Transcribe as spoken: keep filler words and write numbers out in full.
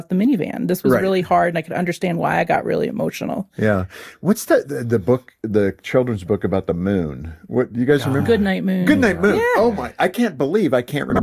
the minivan. This was Right. really hard, and I could understand why I got really emotional. Yeah. What's the, the the book, the children's book about the moon? What do you guys remember? Goodnight Moon. Goodnight Moon. Yeah. Oh my! I can't believe I can't remember.